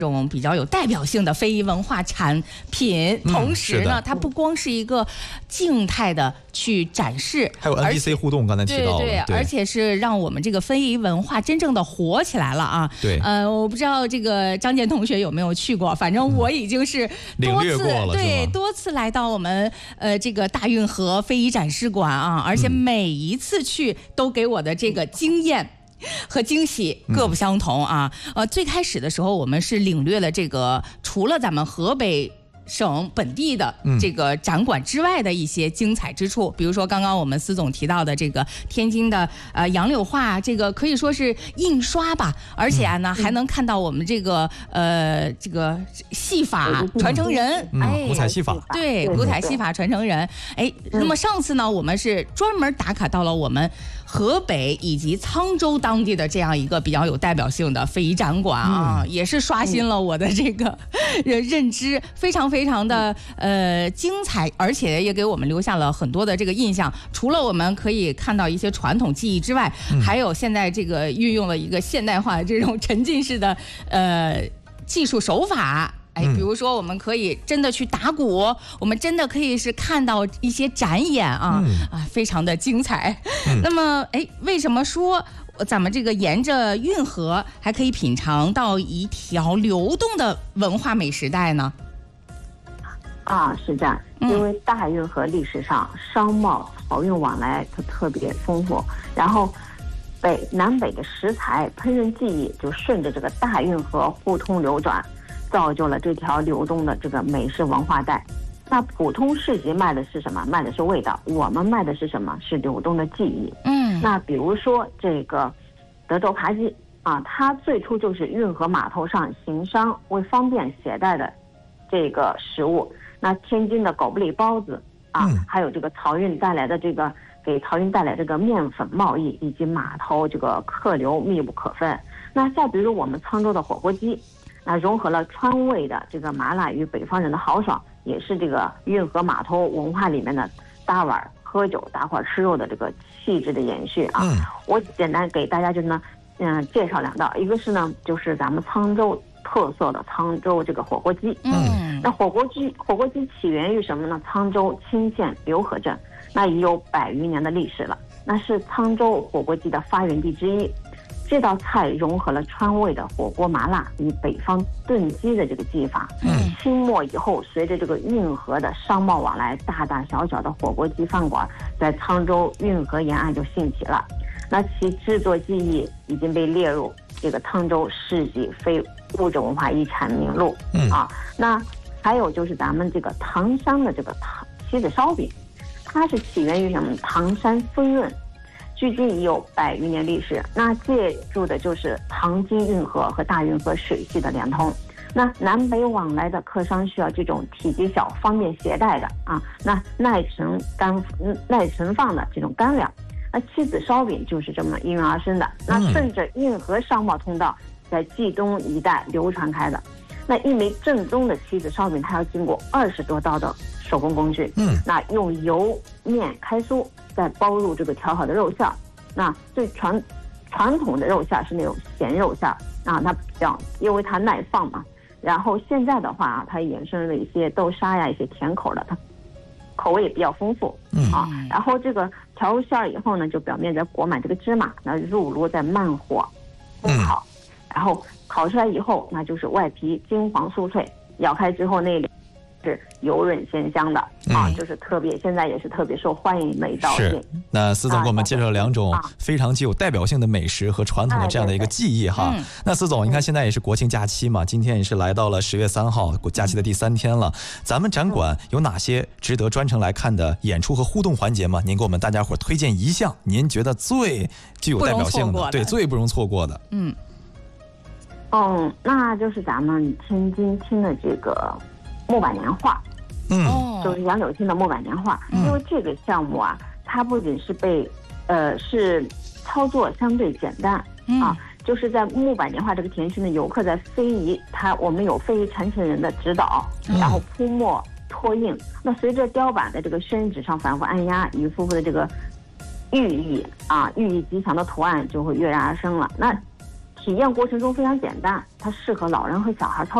种比较有代表性的非遗文化产品，同时呢，它不光是一个静态的去展示， 还有 NPC 互动，刚才提到了， 对，而且是让我们这个非遗文化真正的火起来了啊！ 对， 我不知道这个张健同学有没有去过，反正我已经是多次来到我们这个大运河非遗展示馆啊，而且每一次去都给我的这个经验和惊喜各不相同啊！最开始的时候，我们是领略了这个除了咱们河北省本地的这个展馆之外的一些精彩之处，比如说刚刚我们司总提到的这个天津的杨柳画，这个可以说是印刷吧，而且呢还能看到我们这个戏法传承人， 古彩戏法， 对，古彩戏法传承人，那么上次呢我们是专门打卡到了我们河北以及沧州当地的这样一个比较有代表性的非遗展馆啊，也是刷新了我的这个认知，非常的精彩，而且也给我们留下了很多的这个印象。除了我们可以看到一些传统技艺之外，还有现在这个运用了一个现代化的这种沉浸式的技术手法。比如说我们可以真的去打鼓，我们真的可以是看到一些展演啊，非常的精彩。那么为什么说咱们这个沿着运河还可以品尝到一条流动的文化美食带呢？ 是这样，因为大运河历史上商贸漕运往来它特别丰富，然后南北的食材烹饪技艺就顺着这个大运河互通流转，造就了这条流动的这个美食文化带。那普通市集卖的是什么？卖的是味道，我们卖的是什么？是流动的记忆。那比如说这个德州扒鸡它最初就是运河码头上行商为方便携带的这个食物。那天津的狗不理包子还有这个漕运带来的这个给漕运带来这个面粉贸易以及码头这个客流密不可分。那再比如我们沧州的火锅鸡，那融合了川味的这个麻辣与北方人的豪爽，也是这个运河码头文化里面的大碗喝酒大块吃肉的这个气质的延续我简单给大家就是呢介绍两道，一个是呢就是咱们沧州特色的沧州这个火锅鸡。那火锅鸡起源于什么呢？沧州清县浏河镇，那已有100余年的历史了，那是沧州火锅鸡的发源地之一。这道菜融合了川味的火锅麻辣与北方炖鸡的这个技法。清末以后，随着这个运河的商贸往来，大大小小的火锅鸡饭馆在沧州运河沿岸就兴起了。那其制作技艺已经被列入这个沧州世纪非物质文化遗产名录那还有就是咱们这个唐山的这个棋子烧饼，它是起源于什么？唐山丰润，距今已有100余年历史。那借助的就是唐津运河和大运河水系的连通。那南北往来的客商需要这种体积小、方便携带的那耐存放的这种干粮。那棋子烧饼就是这么应运而生的。那顺着运河商贸通道，在冀东一带流传开的。那一枚正宗的棋子烧饼，它要经过20多道的手工工序。那用油面开酥，再包入这个调好的肉馅。那最传统的肉馅是那种咸肉馅它因为它耐放嘛。然后现在的话它衍生了一些豆沙呀，一些甜口的，它口味也比较丰富然后这个调入馅以后呢，就表面再裹满这个芝麻，那入炉再慢火烘烤，然后烤出来以后，那就是外皮金黄酥脆，咬开之后内里是油润鲜香的就是现在也是特别受欢迎的一道菜。 那司总给我们介绍了2种非常具有代表性的美食和传统的这样的一个技艺那司总，你看现在也是国庆假期嘛，今天也是来到了10月3号假期的第3天了，咱们展馆有哪些值得专程来看的演出和互动环节吗？您给我们大家伙推荐一项您觉得最具有代表性的，对，最不容错过的。 那就是咱们天津厅的这个木板年画，就是杨柳厅的木板年画。因为这个项目它不仅是是操作相对简单就是在木板年画这个田区呢，游客在非遗我们有非遗传承人的指导，然后铺墨拓印。那随着雕版的这个宣纸上反复按压，一幅幅的这个寓意吉祥的图案就会跃然而生了。那体验过程中非常简单，它适合老人和小孩操